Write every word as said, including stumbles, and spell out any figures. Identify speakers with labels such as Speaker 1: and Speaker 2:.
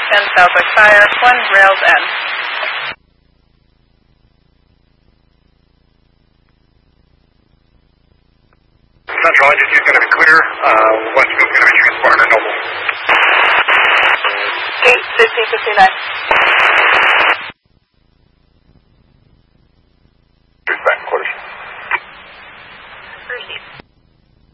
Speaker 1: ten Southwest Fire, one rails end.
Speaker 2: Central Engine two is going to be clear. Uh, Westfield is going to be transporting a Noble.
Speaker 1: eight fifty fifty-nine.